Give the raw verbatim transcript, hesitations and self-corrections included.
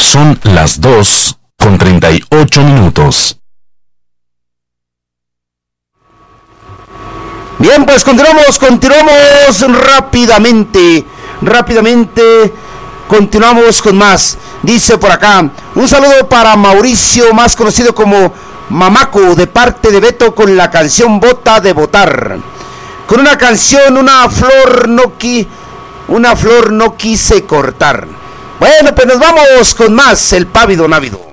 Son las dos con treinta y ocho minutos. Bien, pues continuamos, continuamos rápidamente, rápidamente, continuamos con más. Dice por acá, un saludo para Mauricio, más conocido como Mamaco, de parte de Beto, con la canción Bota de Botar. Con una canción, una flor no qui, una flor no quise cortar. Bueno, pues nos vamos con más, el Pávido Návido.